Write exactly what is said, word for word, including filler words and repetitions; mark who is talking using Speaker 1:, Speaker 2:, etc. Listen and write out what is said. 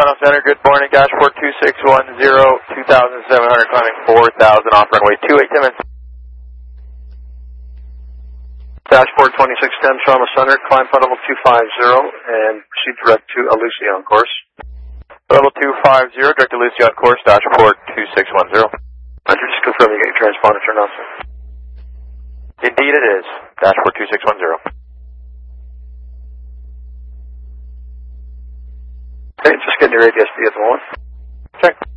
Speaker 1: Toronto Center, good morning, dashboard two six one zero, two thousand seven hundred, climbing four thousand, off runway two eight, ten minutes.
Speaker 2: Dashboard twenty-six ten, Toronto Center, climb flight level two five zero, and proceed direct to Alusion course.
Speaker 1: Level two five zero, direct to Alusion course, dashboard two six one zero.
Speaker 2: Roger, just confirm you get your transponder turned on, sir.
Speaker 1: Indeed it is, dashboard two six one zero.
Speaker 2: Okay, just getting your A D S B at the moment.
Speaker 1: Check.